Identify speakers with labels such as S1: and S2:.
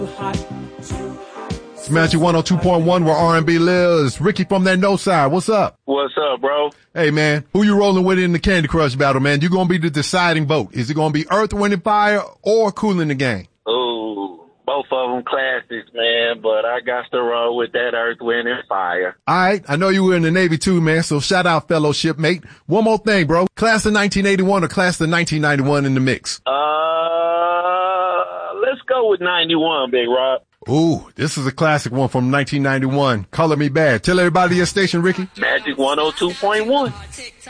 S1: It's Magic 102.1 where R&B lives. Ricky from that no side. What's up?
S2: What's up, bro?
S1: Hey, man. Who you rolling with in the Candy Crush battle, man? You're going to be the deciding vote. Is it going to be Earth, Wind & Fire or Kool & the Gang?
S2: Ooh, both of them classics, man, but I got to roll with that Earth, Wind & Fire.
S1: All right. I know you were in the Navy too, man, so shout out, fellow shipmate. One more thing, bro. Class of 1981 or class of 1991 in the mix?
S2: Let's go with 91, Big Rob.
S1: Ooh, this is a classic one from 1991. Color Me Bad. Tell everybody your station, Ricky.
S2: Magic 102.1.